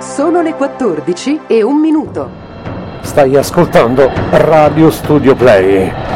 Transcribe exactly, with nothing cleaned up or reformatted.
Sono le quattordici e un minuto. Stai ascoltando Radio Studio Play.